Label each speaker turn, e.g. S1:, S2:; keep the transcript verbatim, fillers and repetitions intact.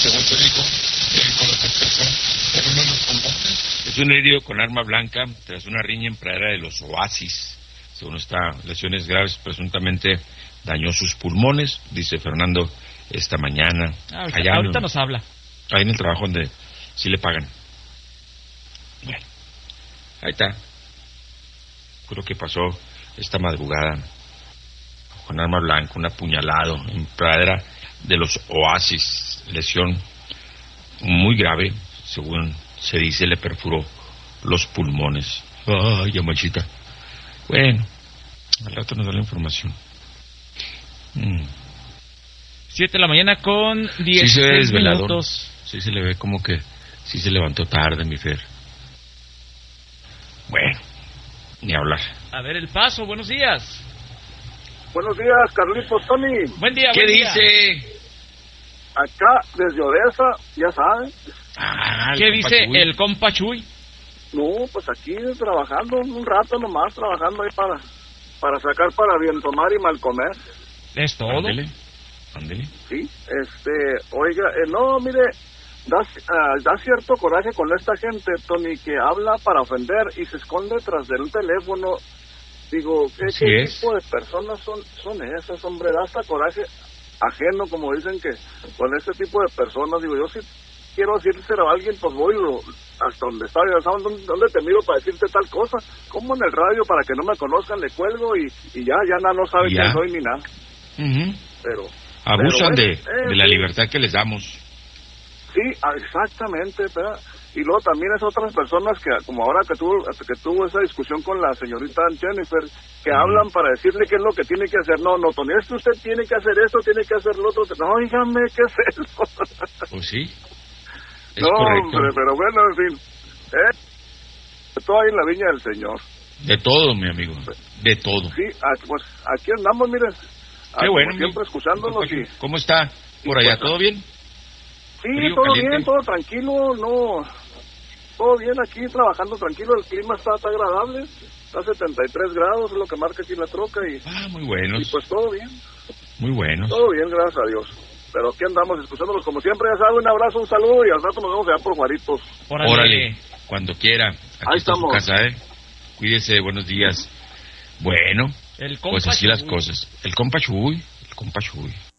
S1: según médico, con la percepción, pero no los combates. Es un herido con arma blanca tras una riña en pradera de los Oasis. Según está, lesiones graves, presuntamente dañó sus pulmones, dice Fernando esta mañana.
S2: Ah, ahorita
S1: allá
S2: ahorita
S1: en,
S2: nos habla.
S1: Ahí en el trabajo donde sí le pagan. Bueno, ahí está. Creo que pasó esta madrugada con arma blanca, un apuñalado en pradera de los Oasis. Lesión muy grave, según se dice, le perforó los pulmones. Ay, ya manchita. Bueno, al rato nos da la información. Mm.
S2: Siete de la mañana con diez
S1: Sí se ve desvelador.
S2: minutos.
S1: Sí se le ve como que sí se levantó tarde, mi Fer. Bueno, ni hablar.
S2: A ver, El Paso, buenos días.
S3: Buenos días, Carlitos, Tony.
S2: Buen día,
S1: ¿Qué
S2: buen día.
S1: dice?
S3: Acá, desde Odessa, ya saben.
S1: Ah,
S2: ¿Qué
S1: el
S2: dice
S1: compa Chuy.
S2: el compa Chuy?
S3: No, pues aquí trabajando un rato nomás, trabajando ahí para para sacar para bien tomar y mal comer.
S2: ¿Es todo?
S1: Ándele, ándele.
S3: Sí, este, oiga, eh, no, mire, da, uh, da cierto coraje con esta gente, Tony, que habla para ofender y se esconde tras del teléfono. Digo, ¿qué,
S1: Así
S3: qué
S1: es.
S3: tipo de personas son son esas, hombre? Da hasta coraje ajeno, como dicen que con este tipo de personas, digo, yo sí quiero decírselo a alguien, pues voy lo, hasta donde está, ya saben dónde, dónde te miro para decirte tal cosa, como en el radio para que no me conozcan, le cuelgo y, y ya, ya nada, no saben
S1: Ya.
S3: quién soy ni nada,
S1: Uh-huh.
S3: pero...
S1: Abusan
S3: pero,
S1: de,
S3: eh,
S1: de la
S3: sí.
S1: libertad que les damos.
S3: Sí, ah, exactamente, ¿verdad? Y luego también es otras personas que, como ahora que tuvo, que tuvo esa discusión con la señorita Jennifer, que
S1: Ujú.
S3: hablan para decirle qué es lo que tiene que hacer. No, no, Tony, esto usted tiene que hacer esto, tiene que hacer lo otro. No, dígame, ¿qué es eso?
S1: Pues sí. Es
S3: no,
S1: correcto.
S3: hombre, pero bueno, en fin. ¿Eh? Todo ahí en la viña del Señor.
S1: De todo, mi amigo. De todo.
S3: Sí, ah, pues aquí andamos, miren. ah,
S1: Qué
S3: como
S1: bueno.
S3: siempre
S1: mi-
S3: escuchándolos y...
S1: ¿Cómo está por allá?
S3: pues,
S1: ¿Todo bien?
S3: Sí,
S1: Frío,
S3: todo
S1: caliente.
S3: bien, todo tranquilo, no, todo bien aquí, trabajando tranquilo, el clima está, está agradable, está a setenta y tres grados, es lo que marca aquí la troca, y,
S1: Ah, muy buenos.
S3: y pues todo bien,
S1: Muy buenos.
S3: todo bien, gracias a Dios. Pero aquí andamos escuchándolos como siempre, ya saben, un abrazo, un saludo, y al rato nos vemos allá por Juaritos.
S2: Órale.
S1: Órale, cuando quiera. Aquí
S3: Ahí
S1: está su
S3: estamos.
S1: casa, ¿eh? Cuídese, buenos días. Bueno,
S2: El compa
S1: pues así las
S2: Chuy.
S1: cosas. El compa Chuy, el compa Chuy.